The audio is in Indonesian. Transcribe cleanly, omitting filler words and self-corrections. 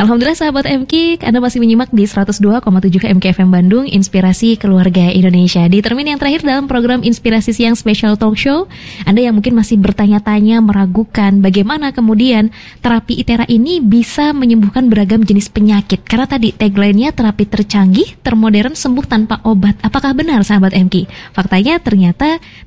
Alhamdulillah sahabat MK, Anda masih menyimak di 102,7 MK FM Bandung, Inspirasi Keluarga Indonesia. Di termin yang terakhir dalam program Inspirasi Siang Special Talk Show, Anda yang mungkin masih bertanya-tanya, meragukan bagaimana kemudian terapi ITERA ini bisa menyembuhkan beragam jenis penyakit. Karena tadi tagline-nya terapi tercanggih, termodern, sembuh tanpa obat. Apakah benar sahabat MK? Faktanya ternyata